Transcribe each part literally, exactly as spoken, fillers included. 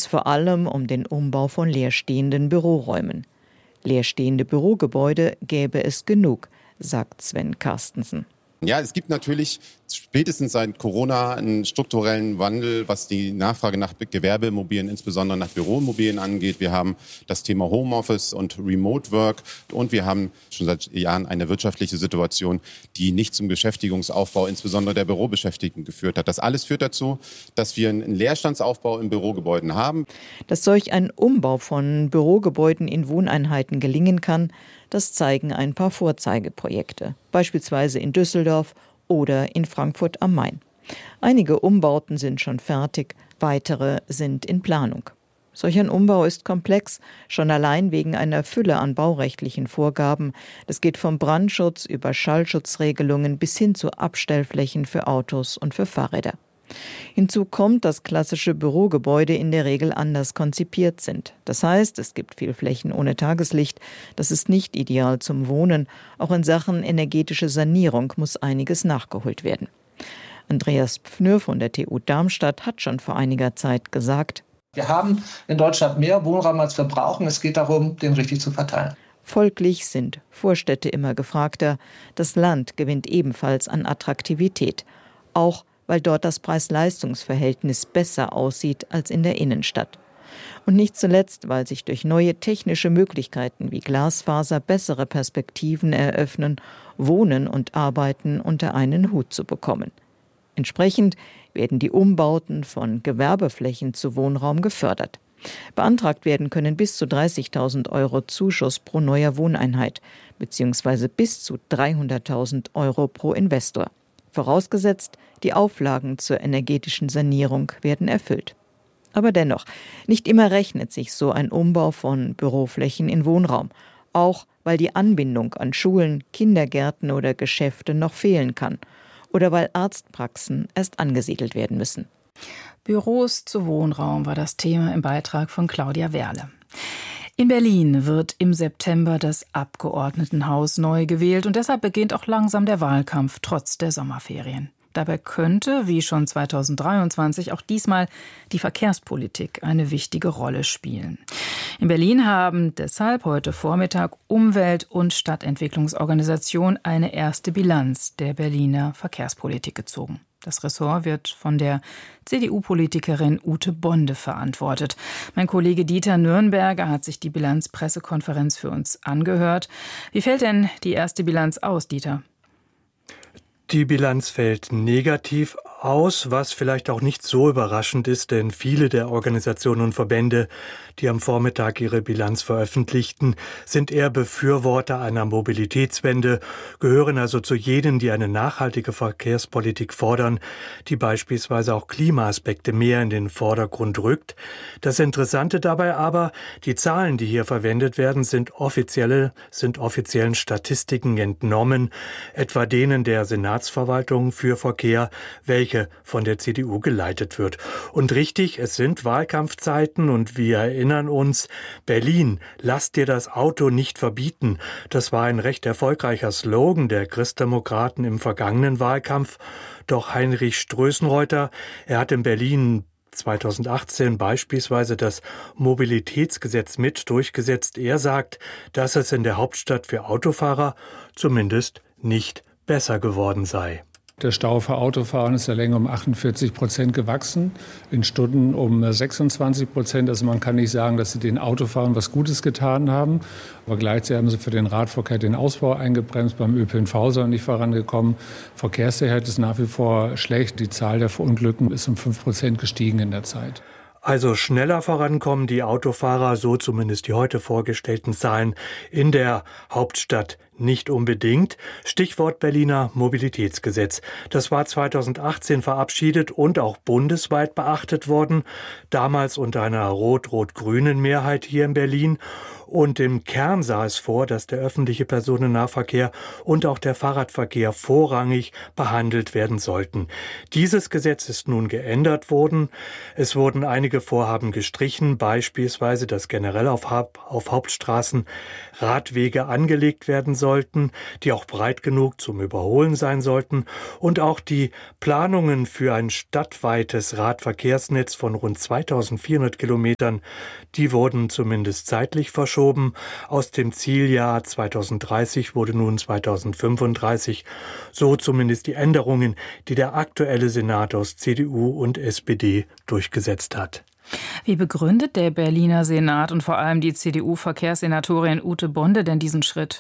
es vor allem um den Umbau von leerstehenden Büroräumen. Leerstehende Bürogebäude gäbe es genug, sagt Sven Carstensen. Ja, es gibt natürlich spätestens seit Corona einen strukturellen Wandel, was die Nachfrage nach Gewerbeimmobilien, insbesondere nach Büroimmobilien angeht. Wir haben das Thema Homeoffice und Remote Work und wir haben schon seit Jahren eine wirtschaftliche Situation, die nicht zum Beschäftigungsaufbau, insbesondere der Bürobeschäftigten, geführt hat. Das alles führt dazu, dass wir einen Leerstandsaufbau in Bürogebäuden haben. Dass solch ein Umbau von Bürogebäuden in Wohneinheiten gelingen kann, das zeigen ein paar Vorzeigeprojekte, beispielsweise in Düsseldorf oder in Frankfurt am Main. Einige Umbauten sind schon fertig, weitere sind in Planung. Solch ein Umbau ist komplex, schon allein wegen einer Fülle an baurechtlichen Vorgaben. Das geht vom Brandschutz über Schallschutzregelungen bis hin zu Abstellflächen für Autos und für Fahrräder. Hinzu kommt, dass klassische Bürogebäude in der Regel anders konzipiert sind. Das heißt, es gibt viel Flächen ohne Tageslicht. Das ist nicht ideal zum Wohnen. Auch in Sachen energetische Sanierung muss einiges nachgeholt werden. Andreas Pfnür von der T U Darmstadt hat schon vor einiger Zeit gesagt: Wir haben in Deutschland mehr Wohnraum als wir brauchen. Es geht darum, den richtig zu verteilen. Folglich sind Vorstädte immer gefragter. Das Land gewinnt ebenfalls an Attraktivität. Auch weil dort das Preis-Leistungs-Verhältnis besser aussieht als in der Innenstadt. Und nicht zuletzt, weil sich durch neue technische Möglichkeiten wie Glasfaser bessere Perspektiven eröffnen, Wohnen und Arbeiten unter einen Hut zu bekommen. Entsprechend werden die Umbauten von Gewerbeflächen zu Wohnraum gefördert. Beantragt werden können bis zu dreißigtausend Euro Zuschuss pro neuer Wohneinheit, beziehungsweise bis zu dreihunderttausend Euro pro Investor. Vorausgesetzt, die Auflagen zur energetischen Sanierung werden erfüllt. Aber dennoch, nicht immer rechnet sich so ein Umbau von Büroflächen in Wohnraum, auch weil die Anbindung an Schulen, Kindergärten oder Geschäfte noch fehlen kann oder weil Arztpraxen erst angesiedelt werden müssen. Büros zu Wohnraum war das Thema im Beitrag von Claudia Werle. In Berlin wird im September das Abgeordnetenhaus neu gewählt und deshalb beginnt auch langsam der Wahlkampf trotz der Sommerferien. Dabei könnte, wie schon zweitausenddreiundzwanzig, auch diesmal die Verkehrspolitik eine wichtige Rolle spielen. In Berlin haben deshalb heute Vormittag Umwelt- und Stadtentwicklungsorganisation eine erste Bilanz der Berliner Verkehrspolitik gezogen. Das Ressort wird von der C D U-Politikerin Ute Bonde verantwortet. Mein Kollege Dieter Nürnberger hat sich die Bilanzpressekonferenz für uns angehört. Wie fällt denn die erste Bilanz aus, Dieter? Die Bilanz fällt negativ aus, was vielleicht auch nicht so überraschend ist, denn viele der Organisationen und Verbände, die am Vormittag ihre Bilanz veröffentlichten, sind eher Befürworter einer Mobilitätswende, gehören also zu jenen, die eine nachhaltige Verkehrspolitik fordern, die beispielsweise auch Klimaaspekte mehr in den Vordergrund rückt. Das Interessante dabei aber, die Zahlen, die hier verwendet werden, sind offizielle, sind offiziellen Statistiken entnommen, etwa denen der Senatsverwaltung für Verkehr, welche von der C D U geleitet wird. Und richtig, es sind Wahlkampfzeiten und wir erinnern uns, Berlin, lass dir das Auto nicht verbieten. Das war ein recht erfolgreicher Slogan der Christdemokraten im vergangenen Wahlkampf. Doch Heinrich Strößenreuter, er hat in Berlin zweitausendachtzehn beispielsweise das Mobilitätsgesetz mit durchgesetzt. Er sagt, dass es in der Hauptstadt für Autofahrer zumindest nicht besser geworden sei. Der Stau für Autofahren ist ja länger um achtundvierzig Prozent gewachsen, in Stunden um sechsundzwanzig Prozent. Also man kann nicht sagen, dass sie den Autofahrern was Gutes getan haben. Aber gleichzeitig haben sie für den Radverkehr den Ausbau eingebremst, beim Ö P N V sind nicht vorangekommen. Verkehrssicherheit ist nach wie vor schlecht. Die Zahl der Verunglückten ist um fünf Prozent gestiegen in der Zeit. Also schneller vorankommen die Autofahrer, so zumindest die heute vorgestellten Zahlen, in der Hauptstadt nicht unbedingt. Stichwort Berliner Mobilitätsgesetz. Das war zweitausendachtzehn verabschiedet und auch bundesweit beachtet worden, damals unter einer rot-rot-grünen Mehrheit hier in Berlin. Und im Kern sah es vor, dass der öffentliche Personennahverkehr und auch der Fahrradverkehr vorrangig behandelt werden sollten. Dieses Gesetz ist nun geändert worden. Es wurden einige Vorhaben gestrichen, beispielsweise, dass generell auf, auf Hauptstraßen Radwege angelegt werden sollten, die auch breit genug zum Überholen sein sollten. Und auch die Planungen für ein stadtweites Radverkehrsnetz von rund zweitausendvierhundert Kilometern, die wurden zumindest zeitlich verschoben. Aus dem Zieljahr zweitausenddreißig wurde nun zweitausendfünfunddreißig, so zumindest die Änderungen, die der aktuelle Senat aus C D U und S P D durchgesetzt hat. Wie begründet der Berliner Senat und vor allem die C D U-Verkehrssenatorin Ute Bonde denn diesen Schritt?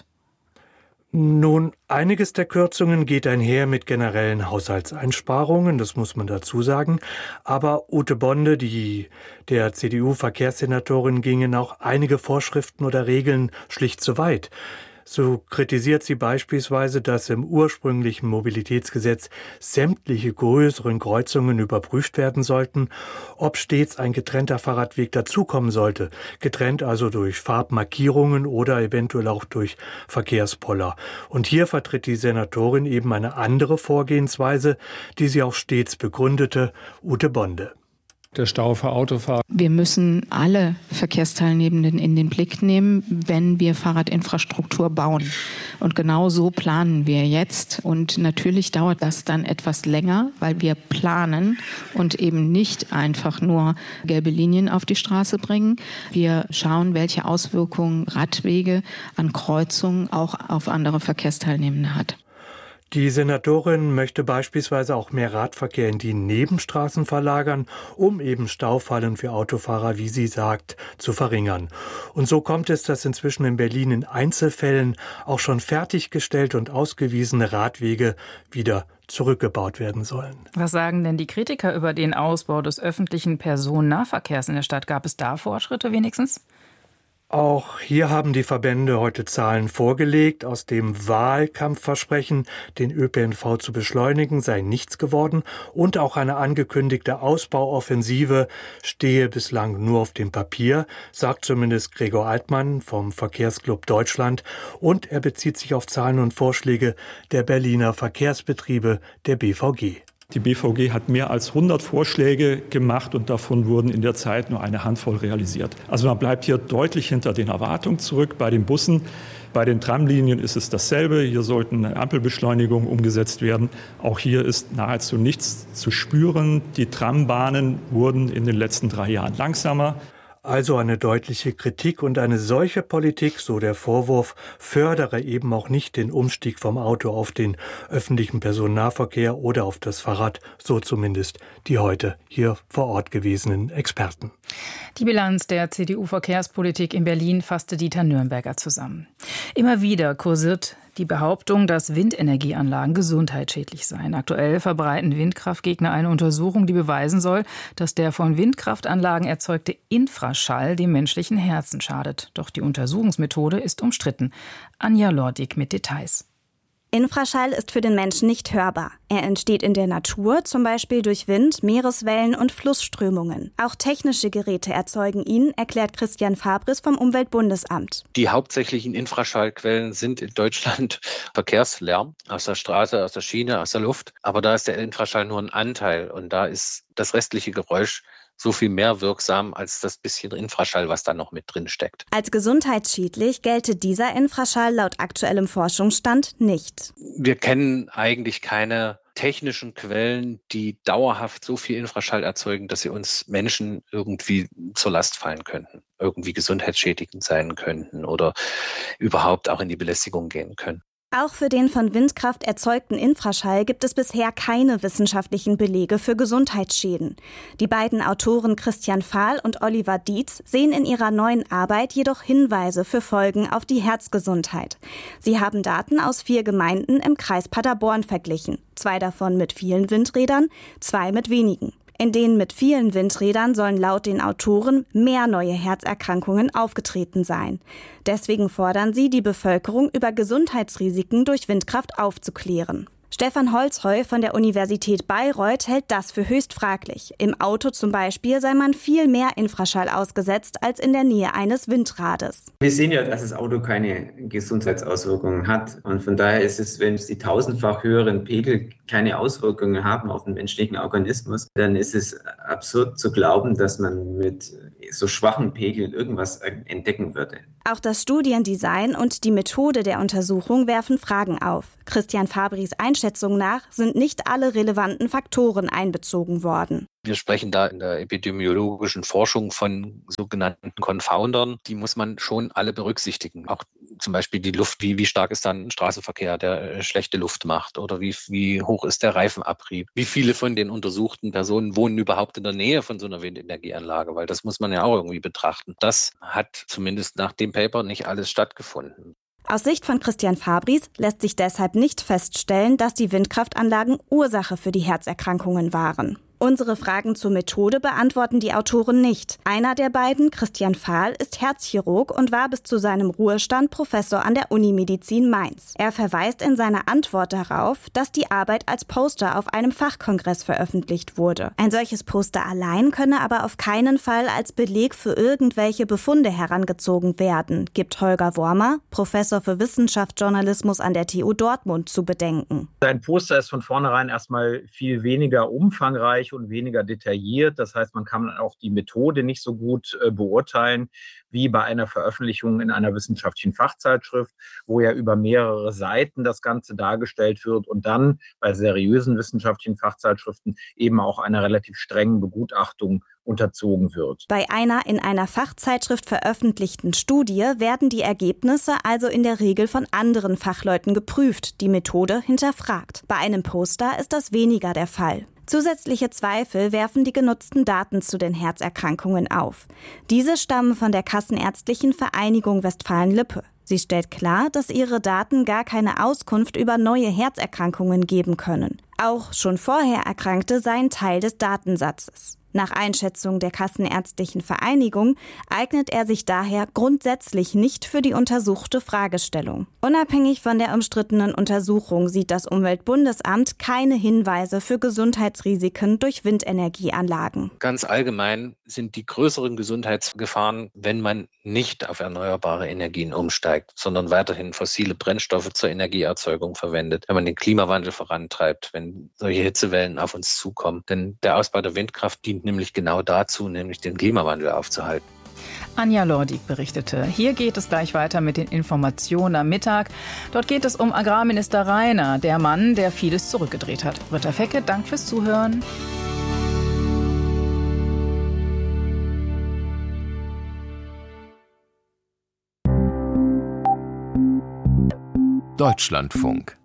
Nun, einiges der Kürzungen geht einher mit generellen Haushaltseinsparungen, das muss man dazu sagen. Aber Ute Bonde, die der C D U-Verkehrssenatorin, gingen auch einige Vorschriften oder Regeln schlicht zu weit. So kritisiert sie beispielsweise, dass im ursprünglichen Mobilitätsgesetz sämtliche größeren Kreuzungen überprüft werden sollten, ob stets ein getrennter Fahrradweg dazukommen sollte, getrennt also durch Farbmarkierungen oder eventuell auch durch Verkehrspoller. Und hier vertritt die Senatorin eben eine andere Vorgehensweise, die sie auch stets begründete, Ute Bonde. Der Stau für Autofahrer. Wir müssen alle Verkehrsteilnehmenden in den Blick nehmen, wenn wir Fahrradinfrastruktur bauen. Und genau so planen wir jetzt. Und natürlich dauert das dann etwas länger, weil wir planen und eben nicht einfach nur gelbe Linien auf die Straße bringen. Wir schauen, welche Auswirkungen Radwege an Kreuzungen auch auf andere Verkehrsteilnehmende hat. Die Senatorin möchte beispielsweise auch mehr Radverkehr in die Nebenstraßen verlagern, um eben Staufallen für Autofahrer, wie sie sagt, zu verringern. Und so kommt es, dass inzwischen in Berlin in Einzelfällen auch schon fertiggestellte und ausgewiesene Radwege wieder zurückgebaut werden sollen. Was sagen denn die Kritiker über den Ausbau des öffentlichen Personennahverkehrs in der Stadt? Gab es da Fortschritte wenigstens? Auch hier haben die Verbände heute Zahlen vorgelegt. Aus dem Wahlkampfversprechen, den Ö P N V zu beschleunigen, sei nichts geworden. Und auch eine angekündigte Ausbauoffensive stehe bislang nur auf dem Papier, sagt zumindest Gregor Altmann vom Verkehrsclub Deutschland. Und er bezieht sich auf Zahlen und Vorschläge der Berliner Verkehrsbetriebe, der B V G. Die B V G hat mehr als hundert Vorschläge gemacht und davon wurden in der Zeit nur eine Handvoll realisiert. Also man bleibt hier deutlich hinter den Erwartungen zurück. Bei den Bussen, bei den Tramlinien ist es dasselbe. Hier sollten Ampelbeschleunigungen umgesetzt werden. Auch hier ist nahezu nichts zu spüren. Die Trambahnen wurden in den letzten drei Jahren langsamer. Also eine deutliche Kritik, und eine solche Politik, so der Vorwurf, fördere eben auch nicht den Umstieg vom Auto auf den öffentlichen Personennahverkehr oder auf das Fahrrad, so zumindest die heute hier vor Ort gewesenen Experten. Die Bilanz der C D U-Verkehrspolitik in Berlin fasste Dieter Nürnberger zusammen. Immer wieder kursiert die Behauptung, dass Windenergieanlagen gesundheitsschädlich seien. Aktuell verbreiten Windkraftgegner eine Untersuchung, die beweisen soll, dass der von Windkraftanlagen erzeugte Infraschall dem menschlichen Herzen schadet. Doch die Untersuchungsmethode ist umstritten. Anja Lordig mit Details. Infraschall ist für den Menschen nicht hörbar. Er entsteht in der Natur, zum Beispiel durch Wind, Meereswellen und Flussströmungen. Auch technische Geräte erzeugen ihn, erklärt Christian Fabris vom Umweltbundesamt. Die hauptsächlichen Infraschallquellen sind in Deutschland Verkehrslärm aus der Straße, aus der Schiene, aus der Luft. Aber da ist der Infraschall nur ein Anteil und da ist das restliche Geräusch so viel mehr wirksam als das bisschen Infraschall, was da noch mit drin steckt. Als gesundheitsschädlich gelte dieser Infraschall laut aktuellem Forschungsstand nicht. Wir kennen eigentlich keine technischen Quellen, die dauerhaft so viel Infraschall erzeugen, dass sie uns Menschen irgendwie zur Last fallen könnten, irgendwie gesundheitsschädigend sein könnten oder überhaupt auch in die Belästigung gehen können. Auch für den von Windkraft erzeugten Infraschall gibt es bisher keine wissenschaftlichen Belege für Gesundheitsschäden. Die beiden Autoren Christian Fahl und Oliver Dietz sehen in ihrer neuen Arbeit jedoch Hinweise für Folgen auf die Herzgesundheit. Sie haben Daten aus vier Gemeinden im Kreis Paderborn verglichen. Zwei davon mit vielen Windrädern, zwei mit wenigen. In denen mit vielen Windrädern sollen laut den Autoren mehr neue Herzerkrankungen aufgetreten sein. Deswegen fordern sie, die Bevölkerung über Gesundheitsrisiken durch Windkraft aufzuklären. Stefan Holzheu von der Universität Bayreuth hält das für höchst fraglich. Im Auto zum Beispiel sei man viel mehr Infraschall ausgesetzt als in der Nähe eines Windrades. Wir sehen ja, dass das Auto keine Gesundheitsauswirkungen hat. Und von daher ist es, wenn es die tausendfach höheren Pegel keine Auswirkungen haben auf den menschlichen Organismus, dann ist es absurd zu glauben, dass man mit so schwachen Pegeln irgendwas entdecken würde. Auch das Studiendesign und die Methode der Untersuchung werfen Fragen auf. Christian Fabris Einschätzung nach sind nicht alle relevanten Faktoren einbezogen worden. Wir sprechen da in der epidemiologischen Forschung von sogenannten Confoundern. Die muss man schon alle berücksichtigen. Auch zum Beispiel die Luft, wie, wie stark ist dann Straßenverkehr, der schlechte Luft macht, oder wie, wie hoch ist der Reifenabrieb. Wie viele von den untersuchten Personen wohnen überhaupt in der Nähe von so einer Windenergieanlage, weil das muss man ja auch irgendwie betrachten. Das hat zumindest nach dem Paper nicht alles stattgefunden. Aus Sicht von Christian Fabris lässt sich deshalb nicht feststellen, dass die Windkraftanlagen Ursache für die Herzerkrankungen waren. Unsere Fragen zur Methode beantworten die Autoren nicht. Einer der beiden, Christian Fahl, ist Herzchirurg und war bis zu seinem Ruhestand Professor an der Unimedizin Mainz. Er verweist in seiner Antwort darauf, dass die Arbeit als Poster auf einem Fachkongress veröffentlicht wurde. Ein solches Poster allein könne aber auf keinen Fall als Beleg für irgendwelche Befunde herangezogen werden, gibt Holger Wormer, Professor für Wissenschaftsjournalismus an der T U Dortmund, zu bedenken. Ein Poster ist von vornherein erstmal viel weniger umfangreich und weniger detailliert. Das heißt, man kann auch die Methode nicht so gut äh, beurteilen wie bei einer Veröffentlichung in einer wissenschaftlichen Fachzeitschrift, wo ja über mehrere Seiten das Ganze dargestellt wird und dann bei seriösen wissenschaftlichen Fachzeitschriften eben auch einer relativ strengen Begutachtung unterzogen wird. Bei einer in einer Fachzeitschrift veröffentlichten Studie werden die Ergebnisse also in der Regel von anderen Fachleuten geprüft, die Methode hinterfragt. Bei einem Poster ist das weniger der Fall. Zusätzliche Zweifel werfen die genutzten Daten zu den Herzerkrankungen auf. Diese stammen von der Kassenärztlichen Vereinigung Westfalen-Lippe. Sie stellt klar, dass ihre Daten gar keine Auskunft über neue Herzerkrankungen geben können. Auch schon vorher Erkrankte seien Teil des Datensatzes. Nach Einschätzung der Kassenärztlichen Vereinigung eignet er sich daher grundsätzlich nicht für die untersuchte Fragestellung. Unabhängig von der umstrittenen Untersuchung sieht das Umweltbundesamt keine Hinweise für Gesundheitsrisiken durch Windenergieanlagen. Ganz allgemein sind die größeren Gesundheitsgefahren, wenn man nicht auf erneuerbare Energien umsteigt, sondern weiterhin fossile Brennstoffe zur Energieerzeugung verwendet, wenn man den Klimawandel vorantreibt, wenn solche Hitzewellen auf uns zukommen. Denn der Ausbau der Windkraft dient nämlich genau dazu, nämlich den Klimawandel aufzuhalten. Anja Lordig berichtete. Hier geht es gleich weiter mit den Informationen am Mittag. Dort geht es um Agrarminister Rainer, der Mann, der vieles zurückgedreht hat. Britta Fecke, Dank fürs Zuhören. Deutschlandfunk.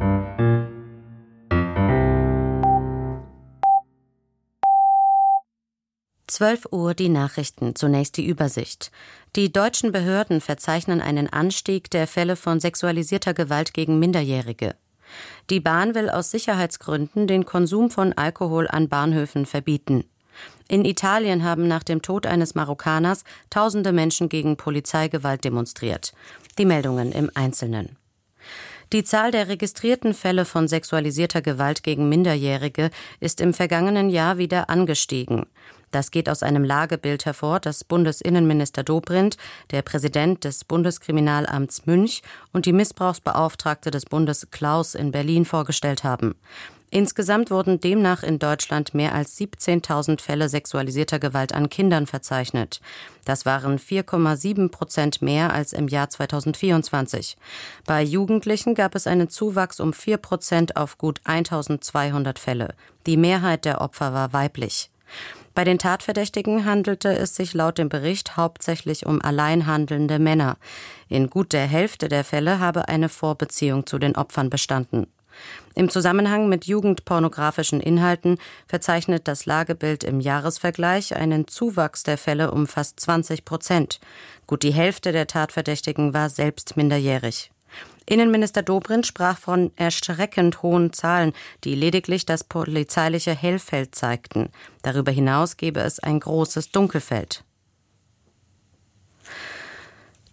zwölf Uhr die Nachrichten, zunächst die Übersicht. Die deutschen Behörden verzeichnen einen Anstieg der Fälle von sexualisierter Gewalt gegen Minderjährige. Die Bahn will aus Sicherheitsgründen den Konsum von Alkohol an Bahnhöfen verbieten. In Italien haben nach dem Tod eines Marokkaners tausende Menschen gegen Polizeigewalt demonstriert. Die Meldungen im Einzelnen. Die Zahl der registrierten Fälle von sexualisierter Gewalt gegen Minderjährige ist im vergangenen Jahr wieder angestiegen. Das geht aus einem Lagebild hervor, das Bundesinnenminister Dobrindt, der Präsident des Bundeskriminalamts Münch und die Missbrauchsbeauftragte des Bundes Klaus in Berlin vorgestellt haben. Insgesamt wurden demnach in Deutschland mehr als siebzehntausend Fälle sexualisierter Gewalt an Kindern verzeichnet. Das waren vier Komma sieben Prozent mehr als im Jahr zweitausendvierundzwanzig. Bei Jugendlichen gab es einen Zuwachs um vier Prozent auf gut eintausendzweihundert Fälle. Die Mehrheit der Opfer war weiblich. Bei den Tatverdächtigen handelte es sich laut dem Bericht hauptsächlich um allein handelnde Männer. In gut der Hälfte der Fälle habe eine Vorbeziehung zu den Opfern bestanden. Im Zusammenhang mit jugendpornografischen Inhalten verzeichnet das Lagebild im Jahresvergleich einen Zuwachs der Fälle um fast zwanzig Prozent. Gut die Hälfte der Tatverdächtigen war selbst minderjährig. Innenminister Dobrindt sprach von erschreckend hohen Zahlen, die lediglich das polizeiliche Hellfeld zeigten. Darüber hinaus gäbe es ein großes Dunkelfeld.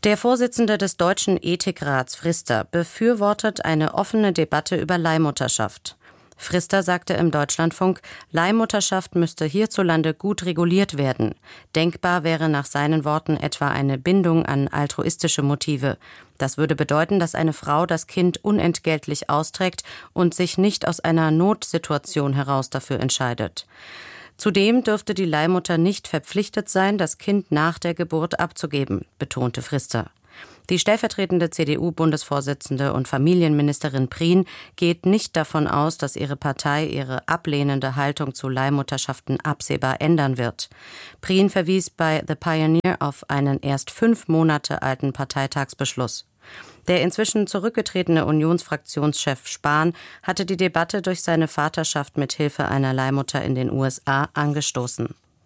Der Vorsitzende des Deutschen Ethikrats, Frister, befürwortet eine offene Debatte über Leihmutterschaft. Frister sagte im Deutschlandfunk, Leihmutterschaft müsste hierzulande gut reguliert werden. Denkbar wäre nach seinen Worten etwa eine Bindung an altruistische Motive. Das würde bedeuten, dass eine Frau das Kind unentgeltlich austrägt und sich nicht aus einer Notsituation heraus dafür entscheidet. Zudem dürfte die Leihmutter nicht verpflichtet sein, das Kind nach der Geburt abzugeben, betonte Frister. Die stellvertretende C D U-Bundesvorsitzende und Familienministerin Prien geht nicht davon aus, dass ihre Partei ihre ablehnende Haltung zu Leihmutterschaften absehbar ändern wird. Prien verwies bei The Pioneer auf einen erst fünf Monate alten Parteitagsbeschluss. Der inzwischen zurückgetretene Unionsfraktionschef Spahn hatte die Debatte durch seine Vaterschaft mit Hilfe einer Leihmutter in den U S A angestoßen.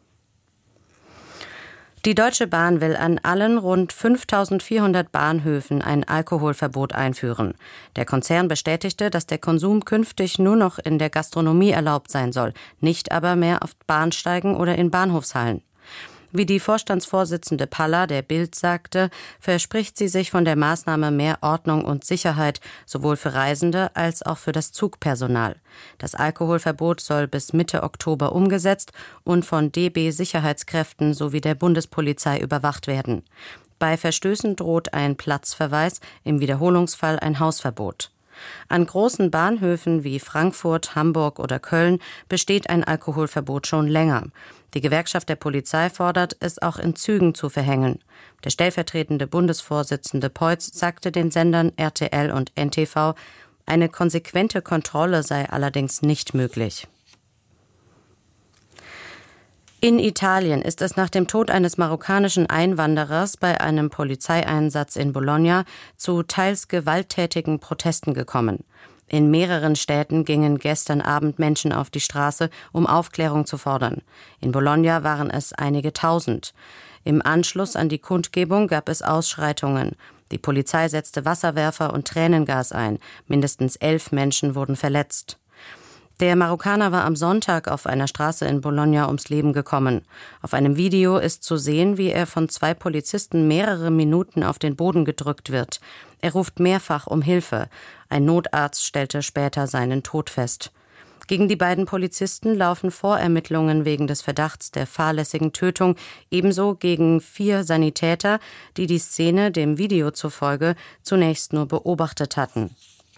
Die Deutsche Bahn will an allen rund fünftausendvierhundert Bahnhöfen ein Alkoholverbot einführen. Der Konzern bestätigte, dass der Konsum künftig nur noch in der Gastronomie erlaubt sein soll, nicht aber mehr auf Bahnsteigen oder in Bahnhofshallen. Wie die Vorstandsvorsitzende Palla der Bild sagte, verspricht sie sich von der Maßnahme mehr Ordnung und Sicherheit, sowohl für Reisende als auch für das Zugpersonal. Das Alkoholverbot soll bis Mitte Oktober umgesetzt und von D B-Sicherheitskräften sowie der Bundespolizei überwacht werden. Bei Verstößen droht ein Platzverweis, im Wiederholungsfall ein Hausverbot. An großen Bahnhöfen wie Frankfurt, Hamburg oder Köln besteht ein Alkoholverbot schon länger. Die Gewerkschaft der Polizei fordert, es auch in Zügen zu verhängen. Der stellvertretende Bundesvorsitzende Peutz sagte den Sendern R T L und N T V, eine konsequente Kontrolle sei allerdings nicht möglich. In Italien ist es nach dem Tod eines marokkanischen Einwanderers bei einem Polizeieinsatz in Bologna zu teils gewalttätigen Protesten gekommen. In mehreren Städten gingen gestern Abend Menschen auf die Straße, um Aufklärung zu fordern. In Bologna waren es einige Tausend. Im Anschluss an die Kundgebung gab es Ausschreitungen. Die Polizei setzte Wasserwerfer und Tränengas ein. Mindestens elf Menschen wurden verletzt. Der Marokkaner war am Sonntag auf einer Straße in Bologna ums Leben gekommen. Auf einem Video ist zu sehen, wie er von zwei Polizisten mehrere Minuten auf den Boden gedrückt wird. Er ruft mehrfach um Hilfe. Ein Notarzt stellte später seinen Tod fest. Gegen die beiden Polizisten laufen Vorermittlungen wegen des Verdachts der fahrlässigen Tötung, ebenso gegen vier Sanitäter, die die Szene dem Video zufolge zunächst nur beobachtet hatten.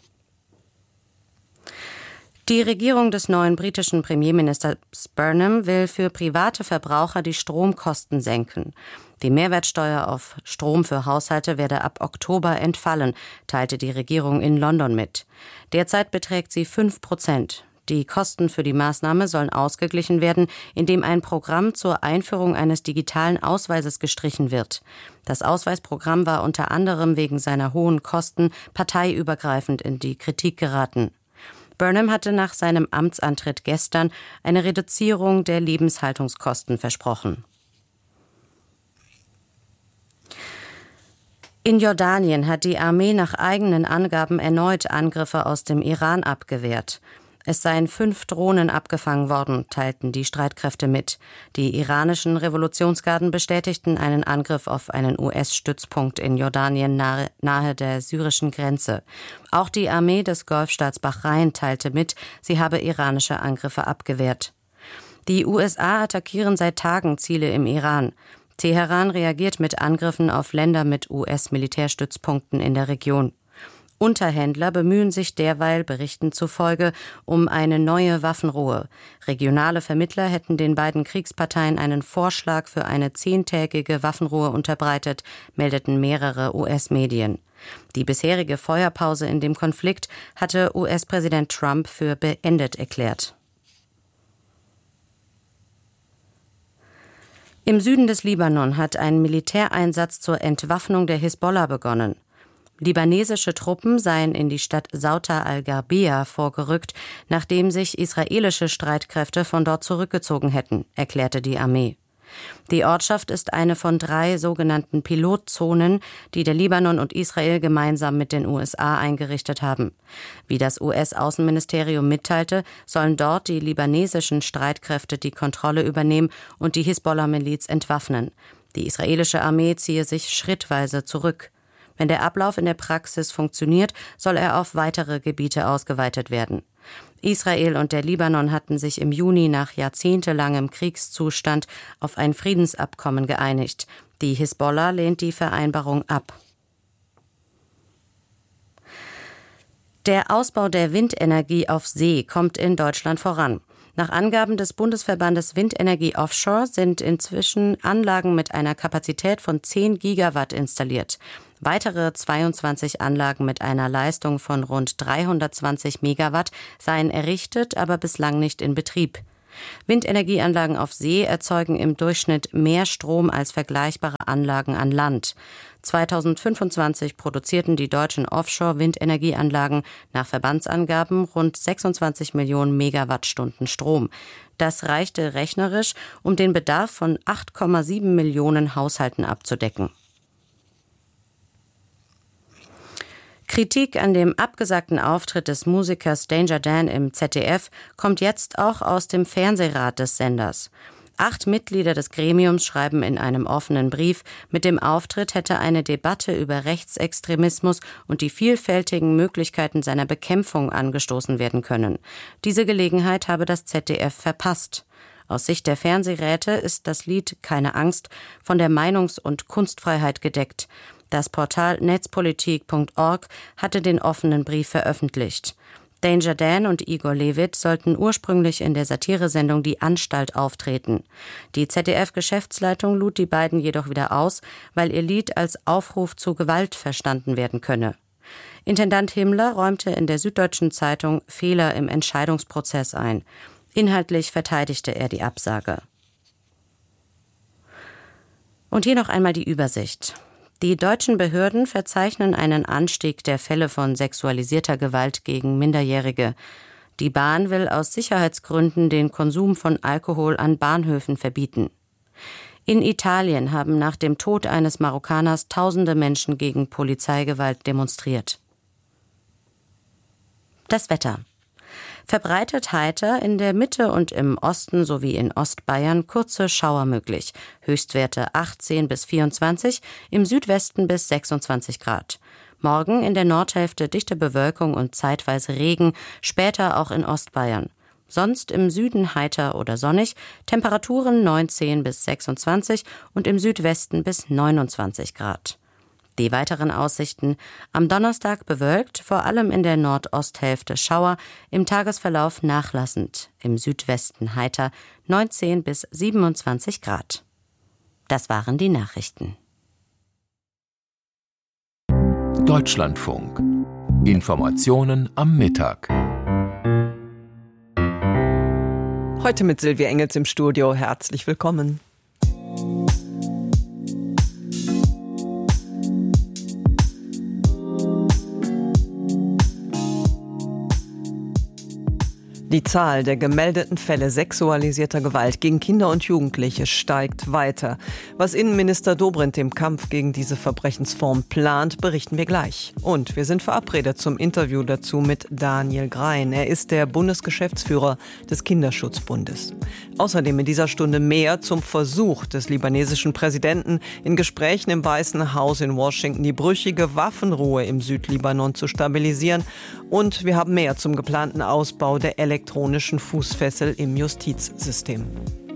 Die Regierung des neuen britischen Premierministers Burnham will für private Verbraucher die Stromkosten senken. Die Mehrwertsteuer auf Strom für Haushalte werde ab Oktober entfallen, teilte die Regierung in London mit. Derzeit beträgt sie fünf Prozent. Die Kosten für die Maßnahme sollen ausgeglichen werden, indem ein Programm zur Einführung eines digitalen Ausweises gestrichen wird. Das Ausweisprogramm war unter anderem wegen seiner hohen Kosten parteiübergreifend in die Kritik geraten. Burnham hatte nach seinem Amtsantritt gestern eine Reduzierung der Lebenshaltungskosten versprochen. In Jordanien hat die Armee nach eigenen Angaben erneut Angriffe aus dem Iran abgewehrt. Es seien fünf Drohnen abgefangen worden, teilten die Streitkräfte mit. Die iranischen Revolutionsgarden bestätigten einen Angriff auf einen U S-Stützpunkt in Jordanien nahe, nahe der syrischen Grenze. Auch die Armee des Golfstaats Bahrain teilte mit, sie habe iranische Angriffe abgewehrt. Die U S A attackieren seit Tagen Ziele im Iran. Teheran reagiert mit Angriffen auf Länder mit U S-Militärstützpunkten in der Region. Unterhändler bemühen sich derweil, Berichten zufolge, um eine neue Waffenruhe. Regionale Vermittler hätten den beiden Kriegsparteien einen Vorschlag für eine zehntägige Waffenruhe unterbreitet, meldeten mehrere U S-Medien. Die bisherige Feuerpause in dem Konflikt hatte U S-Präsident Trump für beendet erklärt. Im Süden des Libanon hat ein Militäreinsatz zur Entwaffnung der Hisbollah begonnen. Libanesische Truppen seien in die Stadt Sauta al-Gharbia vorgerückt, nachdem sich israelische Streitkräfte von dort zurückgezogen hätten, erklärte die Armee. Die Ortschaft ist eine von drei sogenannten Pilotzonen, die der Libanon und Israel gemeinsam mit den U S A eingerichtet haben. Wie das U S-Außenministerium mitteilte, sollen dort die libanesischen Streitkräfte die Kontrolle übernehmen und die Hisbollah-Miliz entwaffnen. Die israelische Armee ziehe sich schrittweise zurück. Wenn der Ablauf in der Praxis funktioniert, soll er auf weitere Gebiete ausgeweitet werden. Israel und der Libanon hatten sich im Juni nach jahrzehntelangem Kriegszustand auf ein Friedensabkommen geeinigt. Die Hisbollah lehnt die Vereinbarung ab. Der Ausbau der Windenergie auf See kommt in Deutschland voran. Nach Angaben des Bundesverbandes Windenergie Offshore sind inzwischen Anlagen mit einer Kapazität von zehn Gigawatt installiert. Weitere zweiundzwanzig Anlagen mit einer Leistung von rund dreihundertzwanzig Megawatt seien errichtet, aber bislang nicht in Betrieb. Windenergieanlagen auf See erzeugen im Durchschnitt mehr Strom als vergleichbare Anlagen an Land. zweitausendfünfundzwanzig produzierten die deutschen Offshore-Windenergieanlagen nach Verbandsangaben rund sechsundzwanzig Millionen Megawattstunden Strom. Das reichte rechnerisch, um den Bedarf von acht Komma sieben Millionen Haushalten abzudecken. Kritik an dem abgesagten Auftritt des Musikers Danger Dan im Z D F kommt jetzt auch aus dem Fernsehrat des Senders. Acht Mitglieder des Gremiums schreiben in einem offenen Brief, mit dem Auftritt hätte eine Debatte über Rechtsextremismus und die vielfältigen Möglichkeiten seiner Bekämpfung angestoßen werden können. Diese Gelegenheit habe das Z D F verpasst. Aus Sicht der Fernsehräte ist das Lied Keine Angst von der Meinungs- und Kunstfreiheit gedeckt. Das Portal netzpolitik punkt org hatte den offenen Brief veröffentlicht. Danger Dan und Igor Levit sollten ursprünglich in der Satiresendung Die Anstalt auftreten. Die Z D F-Geschäftsleitung lud die beiden jedoch wieder aus, weil ihr Lied als Aufruf zu Gewalt verstanden werden könne. Intendant Himmler räumte in der Süddeutschen Zeitung Fehler im Entscheidungsprozess ein. Inhaltlich verteidigte er die Absage. Und hier noch einmal die Übersicht. Die deutschen Behörden verzeichnen einen Anstieg der Fälle von sexualisierter Gewalt gegen Minderjährige. Die Bahn will aus Sicherheitsgründen den Konsum von Alkohol an Bahnhöfen verbieten. In Italien haben nach dem Tod eines Marokkaners tausende Menschen gegen Polizeigewalt demonstriert. Das Wetter. Verbreitet heiter, in der Mitte und im Osten sowie in Ostbayern kurze Schauer möglich. Höchstwerte achtzehn bis vierundzwanzig, im Südwesten bis sechsundzwanzig Grad. Morgen in der Nordhälfte dichte Bewölkung und zeitweise Regen, später auch in Ostbayern. Sonst im Süden heiter oder sonnig, Temperaturen neunzehn bis sechsundzwanzig und im Südwesten bis neunundzwanzig Grad. Die weiteren Aussichten: am Donnerstag bewölkt, vor allem in der Nordosthälfte Schauer, im Tagesverlauf nachlassend, im Südwesten heiter, neunzehn bis siebenundzwanzig Grad. Das waren die Nachrichten. Deutschlandfunk. Informationen am Mittag. Heute mit Silvia Engels im Studio. Herzlich willkommen. Die Zahl der gemeldeten Fälle sexualisierter Gewalt gegen Kinder und Jugendliche steigt weiter. Was Innenminister Dobrindt im Kampf gegen diese Verbrechensform plant, berichten wir gleich. Und wir sind verabredet zum Interview dazu mit Daniel Grein. Er ist der Bundesgeschäftsführer des Kinderschutzbundes. Außerdem in dieser Stunde mehr zum Versuch des libanesischen Präsidenten, in Gesprächen im Weißen Haus in Washington die brüchige Waffenruhe im Südlibanon zu stabilisieren. Und wir haben mehr zum geplanten Ausbau der elektronischen Fußfessel im Justizsystem.